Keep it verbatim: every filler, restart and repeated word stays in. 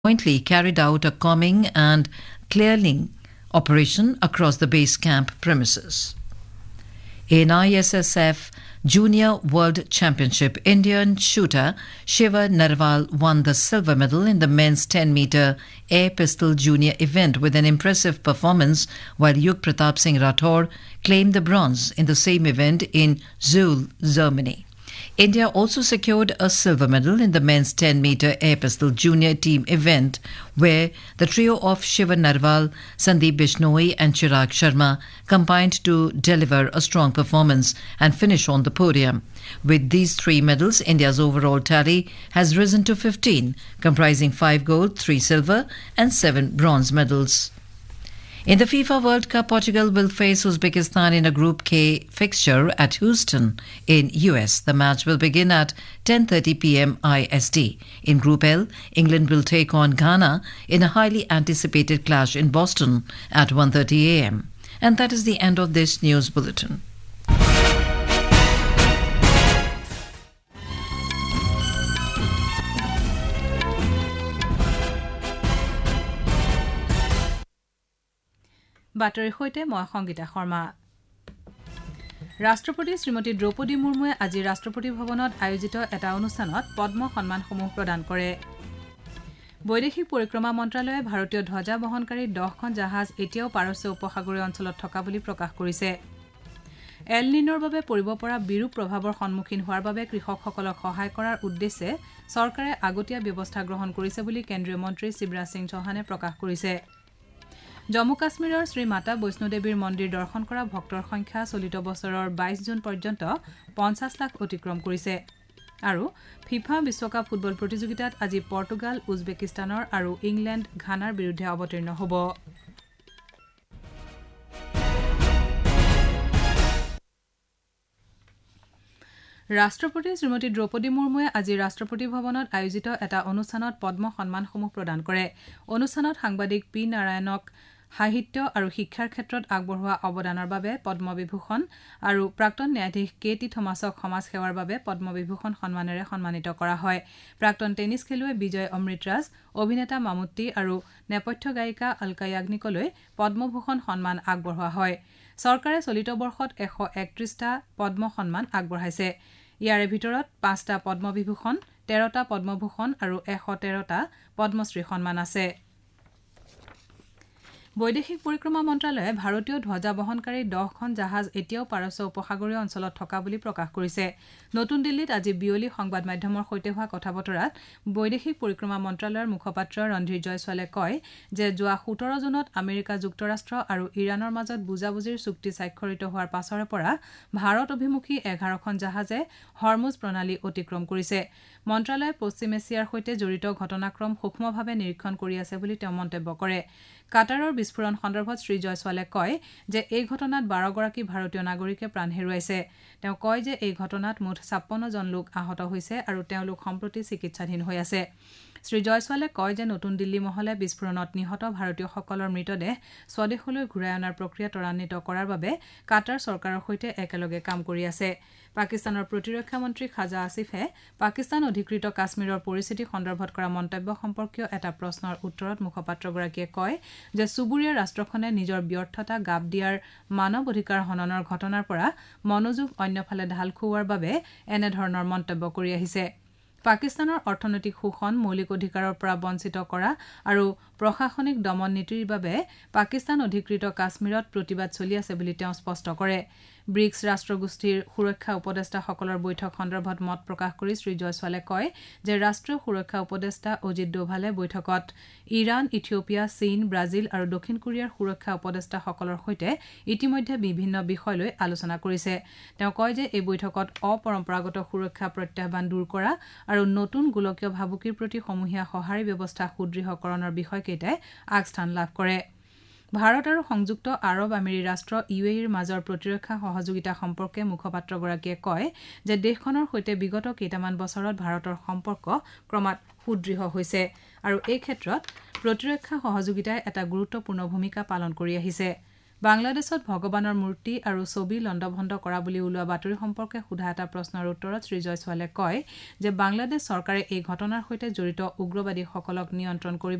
jointly carried out a combing and clearing operation across the base camp premises. In I S S F Junior World Championship, Indian shooter Shiva Narwal won the silver medal in the men's ten meter air pistol junior event with an impressive performance, while Yug Pratap Singh Rathore claimed the bronze in the same event in Seoul, Germany. India also secured a silver medal in the men's ten meter air pistol junior team event, where the trio of Shiva Narwal, Sandeep Bishnoi and Chirag Sharma combined to deliver a strong performance and finish on the podium. With these three medals, India's overall tally has risen to fifteen, comprising five gold, three silver and seven bronze medals. In the FIFA World Cup, Portugal will face Uzbekistan in a Group K fixture at Houston in U S. The match will begin at ten thirty p m I S T. In Group L, England will take on Ghana in a highly anticipated clash in Boston at one thirty a m. And that is the end of this news bulletin. বাতৰিৰ সৈতে মই সংগীতা শৰ্মা। ৰাষ্ট্ৰপতি শ্ৰীমতী দ্ৰৌপদী মুৰ্মুৱে আজি ৰাষ্ট্ৰপতি ভৱনত আয়োজিত এটা অনুষ্ঠানত পদ্ম সন্মানসমূহ প্ৰদান কৰে। বৈদেশিক পৰিক্ৰমা মন্ত্ৰালয়ে ভাৰতীয় ধ্বজা বহনকাৰী দহখন জাহাজ এতিয়াও পাৰস্য উপসাগৰীয় অঞ্চলত থকা বুলি প্ৰকাশ কৰিছে। এল নিনোৰ বাবে পৰিব পৰা বিৰূপ প্ৰভাৱৰ সন্মুখীন হোৱাৰ বাবে কৃষকসকলক সহায় কৰাৰ উদ্দেশ্যে চৰকাৰে আগতীয়া ব্যৱস্থা গ্ৰহণ কৰিছে বুলি কেন্দ্ৰীয় মন্ত্ৰী শিৱৰাজ সিং চৌহানে প্ৰকাশ কৰিছে। জম্মু কাশ্মীৰৰ শ্ৰী মাতা বৈষ্ণোদেৱীৰ মন্দিৰ দৰ্শন কৰা ভক্তৰ সংখ্যা চলিত বছৰৰ বাইশ জুন পৰ্যন্ত পঞ্চাছ লাখ অতিক্ৰম কৰিছে। আৰু ফিফা বিশ্বকাপ ফুটবল প্ৰতিযোগিতাত আজি পৰ্তুগাল, উজবেকিস্তানৰ আৰু ইংলেণ্ড ঘানাৰ বিৰুদ্ধে অৱতীৰ্ণ হ'ব। ৰাষ্ট্ৰপতি শ্ৰীমতী দ্ৰৌপদী মুৰ্মুৱে আজি ৰাষ্ট্ৰপতি ভৱনত আয়োজিত এটা অনুষ্ঠানত পদ্ম সন্মানসমূহ প্ৰদান কৰে। অনুষ্ঠানত সাংবাদিক পি নাৰায়ণক সাহিত্য আৰু শিক্ষাৰ ক্ষেত্ৰত আগবঢ়োৱা অৱদানৰ বাবে পদ্মবিভূষণ আৰু প্ৰাক্তন ন্যায়াধীশ কে টি থমাছক সমাজ সেৱাৰ বাবে পদ্মবিভূষণ সন্মানেৰে সন্মানিত কৰা হয়। প্ৰাক্তন টেনিছ খেলুৱৈ বিজয় অমৃতৰাজ, অভিনেতা মামুট্টি আৰু নেপথ্য গায়িকা অলকা য়াগনিকলৈ পদ্মভূষণ সন্মান আগবঢ়োৱা হয়। চৰকাৰে চলিত বৰ্ষত এশ একত্ৰিশটা পদ্ম সন্মান আগবঢ়াইছে। ইয়াৰে ভিতৰত পাঁচটা পদ্মবিভূষণ, তেৰটা পদ্মভূষণ আৰু এশ তেৰটা পদ্মশ্ৰী সন্মান আছে। বৈদেশিক পৰিক্ৰমা মন্ত্ৰালয়ে ভাৰতীয় ধ্বজা বহনকাৰী দহখন জাহাজ এতিয়াও পাৰস্য উপসাগৰীয় অঞ্চলত থকা বুলি প্ৰকাশ কৰিছে। নতুন দিল্লীত আজি বিয়লি সংবাদ মাধ্যমৰ সৈতে হোৱা কথা বতৰাত বৈদেশিক পৰিক্ৰমা মন্ত্ৰালয়ৰ মুখপাত্ৰ ৰন্ধীৰ জয়ছোৱালে কয় যে যোৱা সোতৰ জুনত আমেৰিকা যুক্তৰাষ্ট্ৰ আৰু ইৰাণৰ মাজত বুজাবুজিৰ চুক্তি স্বাক্ষৰিত হোৱাৰ পাছৰে পৰা ভাৰত অভিমুখী এঘাৰখন জাহাজে হৰমুজ প্ৰণালী অতিক্ৰম কৰিছে। মন্ত্ৰালয়ে পশ্চিম এছিয়াৰ সৈতে জড়িত ঘটনাক্ৰম সূক্ষ্মভাৱে নিৰীক্ষণ কৰি আছে বুলি তেওঁ মন্তব্য কৰে। কাটাৰৰ বিস্ফোৰণ সন্দৰ্ভত শ্ৰী জয়ছোৱালে কয় যে এই ঘটনাত বাৰগৰাকী ভাৰতীয় নাগৰিকে প্ৰাণ হেৰুৱাইছে। তেওঁ কয় যে এই ঘটনাত মুঠ ছাপ্পন্ন জন লোক আহত হৈছে আৰু তেওঁলোক সম্প্ৰতি চিকিৎসাধীন হৈ আছে। শ্ৰী জয়ছোৱালে কয় যে নতুন দিল্লী মহলে বিস্ফোৰণত নিহত ভাৰতীয়সকলৰ মৃতদেহ স্বদেশলৈ ঘূৰাই অনাৰ প্ৰক্ৰিয়া ত্বৰান্বিত কৰাৰ বাবে কাটাৰ চৰকাৰৰ সৈতে একেলগে কাম কৰি আছে। পাকিস্তানৰ প্ৰতিৰক্ষা মন্ত্ৰী খাজা আসিফে পাকিস্তান অধিকৃত কাশ্মীৰৰ পৰিস্থিতি সন্দৰ্ভত কৰা মন্তব্য সম্পৰ্কীয় এটা প্ৰশ্নৰ উত্তৰত মুখপাত্ৰগৰাকীয়ে কয় যে চুবুৰীয়া ৰাষ্ট্ৰখনে নিজৰ ব্যৰ্থতা গাপ দিয়াৰ মানৱ অধিকাৰ হননৰ ঘটনাৰ পৰা মনোযোগ অন্যফালে ঢাল খুওৱাৰ বাবে এনেধৰণৰ মন্তব্য কৰি আহিছে। পাকিস্তানৰ অৰ্থনৈতিক শোষণ, মৌলিক অধিকাৰৰ পৰা বঞ্চিত কৰা আৰু প্ৰশাসনিক দমন নীতিৰ বাবে পাকিস্তান অধিকৃত কাশ্মীৰত প্ৰতিবাদ চলি আছে বুলি তেওঁ স্পষ্ট কৰে। ব্ৰিক্স ৰাষ্ট্ৰগোষ্ঠীৰ সুৰক্ষা উপদেষ্টাসকলৰ বৈঠক সন্দৰ্ভত মত প্ৰকাশ কৰি শ্ৰী জয়ছোৱালে কয় যে ৰাষ্ট্ৰীয় সুৰক্ষা উপদেষ্টা অজিত ডোভালে বৈঠকত ইৰাণ, ইথিঅপিয়া, চীন, ব্ৰাজিল আৰু দক্ষিণ কোৰিয়াৰ সুৰক্ষা উপদেষ্টাসকলৰ সৈতে ইতিমধ্যে বিভিন্ন বিষয় লৈ আলোচনা কৰিছে। তেওঁ কয় যে এই বৈঠকত অপৰম্পৰাগত সুৰক্ষা প্ৰত্যাহ্বান দূৰ কৰা আৰু নতুন গোলকীয় ভাবুকিৰ প্ৰতি সমূহীয়া সঁহাৰি ব্যৱস্থা সুদৃঢ়কৰণৰ বিষয়কেইটাই আগস্থান লাভ কৰে। ভাৰত আৰু সংযুক্ত আৰৱ আমেৰি ৰাষ্ট্ৰ ইউ এ ইৰ মাজৰ প্ৰতিৰক্ষা সহযোগিতা সম্পৰ্কে মুখপাত্ৰগৰাকীয়ে কয় যে দেশখনৰ সৈতে বিগত কেইটামান বছৰত ভাৰতৰ সম্পৰ্ক ক্ৰমাৎ সুদৃঢ় হৈছে আৰু এই ক্ষেত্ৰত প্ৰতিৰক্ষা সহযোগিতাই এটা গুৰুত্বপূৰ্ণ ভূমিকা পালন কৰি আহিছে। বাংলাদেশত ভগৱানৰ মূৰ্তি আৰু ছবি লণ্ডভণ্ড কৰা বুলি ওলোৱা বাতৰি সম্পৰ্কে সোধা এটা প্ৰশ্নৰ উত্তৰত শ্ৰী জয়ছোৱালে কয় যে বাংলাদেশ চৰকাৰে এই ঘটনাৰ সৈতে জড়িত উগ্ৰবাদীসকলক নিয়ন্ত্ৰণ কৰিব